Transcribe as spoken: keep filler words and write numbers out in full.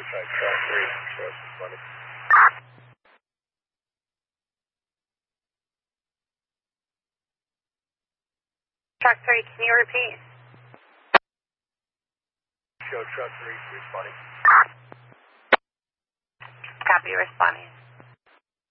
Riverside, track three, show us responding. Truck three, can you repeat? Show truck three, responding. Copy, responding.